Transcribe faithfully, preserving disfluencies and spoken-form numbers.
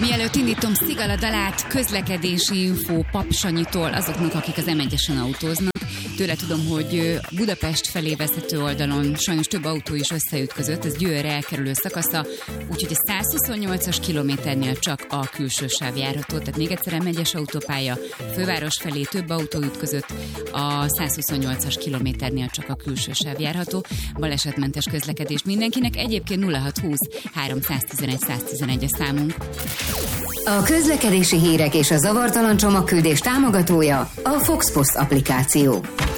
Mielőtt indítom Szigala dalát, közlekedési infó Pap Sanyitól azoknak, akik az em egyesen autóznak. Tőle tudom, hogy Budapest felé vezető oldalon sajnos több autó is összeütközött, ez Győrre elkerülő szakasza, úgyhogy a száz huszonnyolcas kilométernél csak a külső sáv járható. Tehát még egyszer em egyes autópálya, főváros felé több autó ütközött, a száz huszonnyolcas kilométernél csak a külső sáv járható. Balesetmentes közlekedés mindenkinek, egyébként nulla hatszázhúsz háromszáztizenegy száztizenegy a számunk. A közlekedési hírek és a zavartalan csomagküldés támogatója a Fox Post applikáció.